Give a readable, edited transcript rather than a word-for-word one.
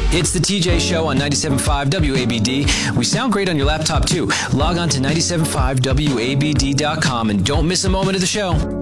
It's the TJ Show on 97.5 WABD. We sound great on your laptop, too. Log on to 97.5WABD.com and don't miss a moment of the show.